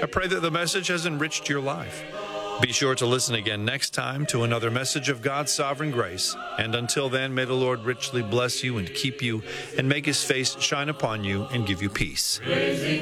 I pray that the message has enriched your life. Be sure to listen again next time to another message of God's sovereign grace. And until then, may the Lord richly bless you and keep you, and make his face shine upon you and give you peace.